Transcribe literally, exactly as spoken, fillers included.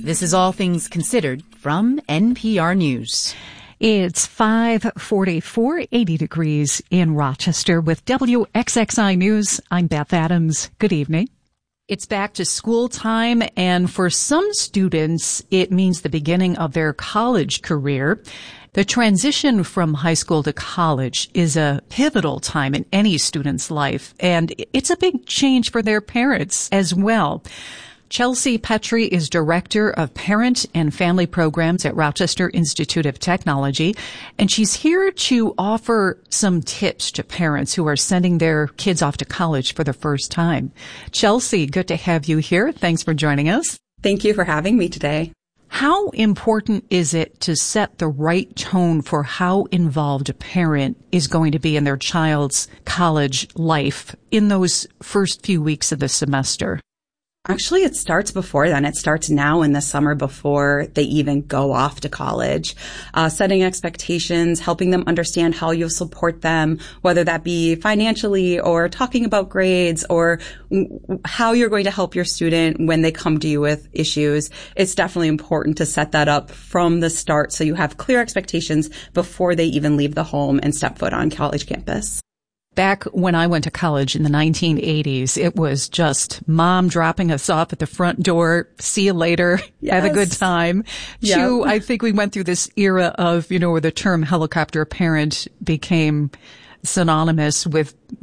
This is All Things Considered from N P R News. It's five forty-four, eighty degrees in Rochester with W X X I News. I'm Beth Adams. Good evening. It's back to school time, and for some students, it means the beginning of their college career. The transition from high school to college is a pivotal time in any student's life, and it's a big change for their parents as well. Chelsea Petrie is Director of Parent and Family Programs at Rochester Institute of Technology, and she's here to offer some tips to parents who are sending their kids off to college for the first time. Chelsea, good to have you here. Thanks for joining us. Thank you for having me today. How important is it to set the right tone for how involved a parent is going to be in their child's college life in those first few weeks of the semester? Actually, it starts before then. It starts now in the summer before they even go off to college. Uh, setting expectations, helping them understand how you'll support them, whether that be financially or talking about grades or w- how you're going to help your student when they come to you with issues. It's definitely important to set that up from the start so you have clear expectations before they even leave the home and step foot on college campus. Back when I went to college in the nineteen eighties, it was just mom dropping us off at the front door. See you later. Yes. Have a good time. Yep. To, I think we went through this era of, you know, where the term helicopter parent became synonymous with